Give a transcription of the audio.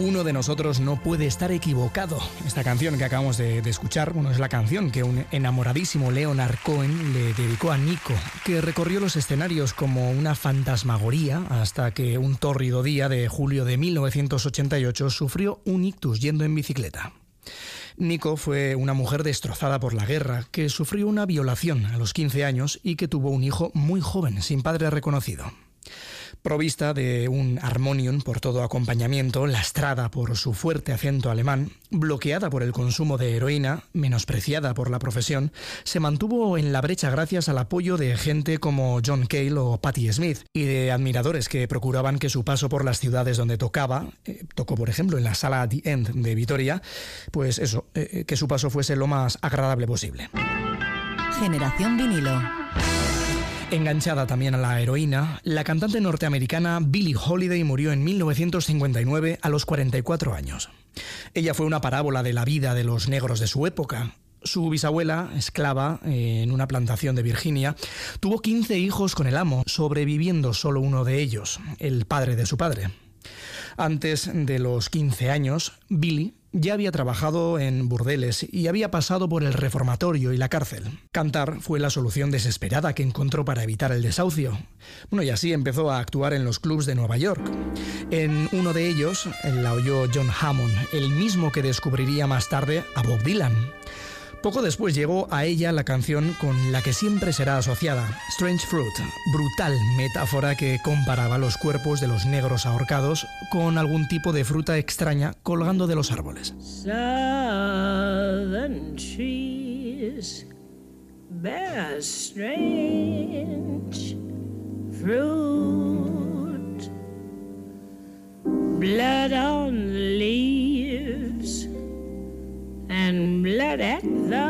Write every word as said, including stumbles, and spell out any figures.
Uno de nosotros no puede estar equivocado. Esta canción que acabamos de, de escuchar, bueno, es la canción que un enamoradísimo Leonard Cohen le dedicó a Nico, que recorrió los escenarios como una fantasmagoría hasta que un tórrido día de julio de mil novecientos ochenta y ocho sufrió un ictus yendo en bicicleta. Nico fue una mujer destrozada por la guerra, que sufrió una violación a los quince años y que tuvo un hijo muy joven, sin padre reconocido. Provista de un armonium por todo acompañamiento, lastrada por su fuerte acento alemán, bloqueada por el consumo de heroína, menospreciada por la profesión, se mantuvo en la brecha gracias al apoyo de gente como John Cale o Patti Smith y de admiradores que procuraban que su paso por las ciudades donde tocaba, eh, tocó por ejemplo en la sala The End de Vitoria, pues eso, eh, que su paso fuese lo más agradable posible. Generación vinilo. Enganchada también a la heroína, la cantante norteamericana Billie Holiday murió en mil novecientos cincuenta y nueve a los cuarenta y cuatro años. Ella fue una parábola de la vida de los negros de su época. Su bisabuela, esclava en una plantación de Virginia, tuvo quince hijos con el amo, sobreviviendo solo uno de ellos, el padre de su padre. Antes de los quince años, Billie ya había trabajado en burdeles y había pasado por el reformatorio y la cárcel. Cantar fue la solución desesperada que encontró para evitar el desahucio. Bueno, y así empezó a actuar en los clubs de Nueva York. En uno de ellos la oyó John Hammond, el mismo que descubriría más tarde a Bob Dylan. Poco después llegó a ella la canción con la que siempre será asociada, Strange Fruit, brutal metáfora que comparaba los cuerpos de los negros ahorcados con algún tipo de fruta extraña colgando de los árboles. Southern trees bear strange fruit, blood on the leaves and blood at the